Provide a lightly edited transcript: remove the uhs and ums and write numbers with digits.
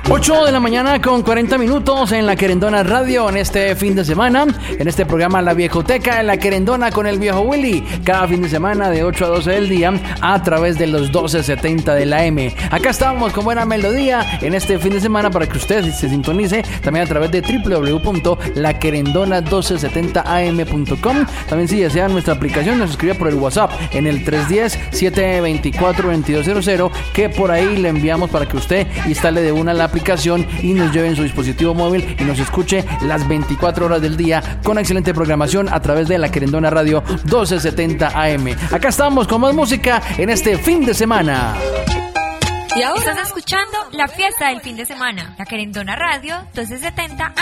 8 de la mañana con 40 minutos en La Querendona Radio en este fin de semana, en este programa La Viejoteca en La Querendona con el viejo Willy, cada fin de semana de 8 a 12 del día a través de los 1270 de la M. Acá estamos con buena melodía en este fin de semana para que usted se sintonice también a través de www.laquerendona1270am.com. También si desean nuestra aplicación nos escribe por el WhatsApp en el 310-724-2200, que por ahí le enviamos para que usted instale de una la aplicación y nos lleve en su dispositivo móvil y nos escuche las 24 horas del día con excelente programación a través de La Querendona Radio 1270 AM. Acá estamos con más música en este fin de semana. Y ahora estás escuchando la fiesta del fin de semana, La Querendona Radio 1270 AM.